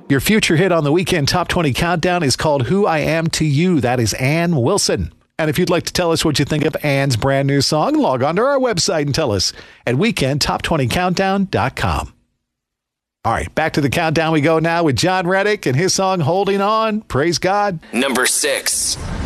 Your future hit on the Weekend Top 20 Countdown is called Who I Am to You. That is Ann Wilson. And if you'd like to tell us what you think of Ann's brand new song, log on to our website and tell us at weekendtop20countdown.com. All right, back to the countdown we go now with John Reddick and his song Holding On. Praise God. Number 6.